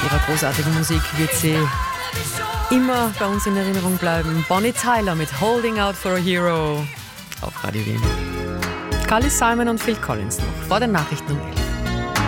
ihrer großartigen Musik wird sie immer bei uns in Erinnerung bleiben. Bonnie Tyler mit Holding Out for a Hero auf Radio Wien. Carly Simon und Phil Collins noch vor den Nachrichten um 11.